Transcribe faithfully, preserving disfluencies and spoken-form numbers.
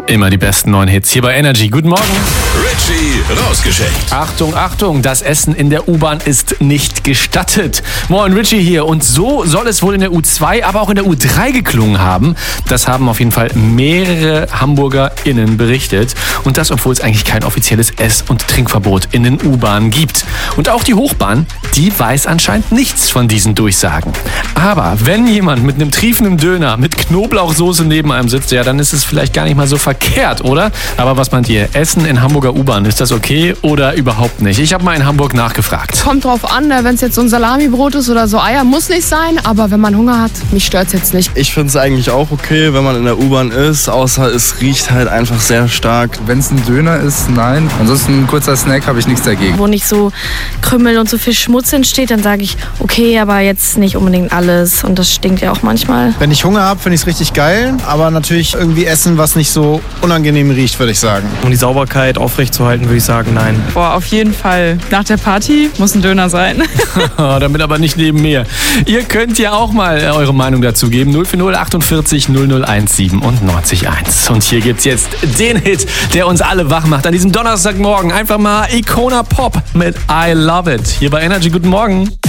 Immer die besten neuen Hits hier bei Energy. Guten Morgen. Richie rausgeschickt. Achtung, Achtung, das Essen in der U-Bahn ist nicht gestattet. Moin, Richie hier. Und so soll es wohl in der U zwei, aber auch in der U drei geklungen haben. Das haben auf jeden Fall mehrere HamburgerInnen berichtet. Und das, obwohl es eigentlich kein offizielles Ess- und Trinkverbot in den U-Bahnen gibt. Und auch die Hochbahn, die weiß anscheinend nichts von diesen Durchsagen. Aber wenn jemand mit einem triefenden Döner mit Knoblauchsoße neben einem sitzt, ja, dann ist es vielleicht gar nicht mal so verkehrt, oder? Aber was meint ihr? Essen in Hamburger U-Bahn, ist das okay oder überhaupt nicht? Ich habe mal in Hamburg nachgefragt. Kommt drauf an, wenn es jetzt so ein Salamibrot ist oder so Eier, muss nicht sein. Aber wenn man Hunger hat, mich stört es jetzt nicht. Ich finde es eigentlich auch okay, wenn man in der U-Bahn ist, außer es riecht halt einfach sehr stark. Wenn es ein Döner ist, nein. Ansonsten ein kurzer Snack, habe ich nichts dagegen. Wo nicht so Krümmel und so viel Schmutz entsteht, dann sage ich, okay, aber jetzt nicht unbedingt alles. Und das stinkt ja auch manchmal. Wenn ich Hunger habe, finde ich es richtig geil. Aber natürlich irgendwie essen, was nicht so unangenehm riecht, würde ich sagen. Um die Sauberkeit aufrechtzuerhalten, würde ich sagen, nein. Boah, auf jeden Fall. Nach der Party muss ein Döner sein. Damit aber nicht neben mir. Ihr könnt ja auch mal eure Meinung dazu geben. null vier null achtundvierzig null null eins siebenundneunzig eins. Und hier gibt's jetzt den Hit, der uns alle wach macht an diesem Donnerstagmorgen. Einfach mal Icona Pop mit I Love It. Hier bei Energy. Guten Morgen.